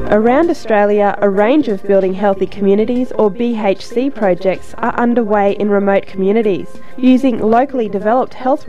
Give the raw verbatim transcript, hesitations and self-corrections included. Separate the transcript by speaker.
Speaker 1: Around Australia, a range of Building Healthy Communities or B H C projects are underway in remote communities, using locally developed health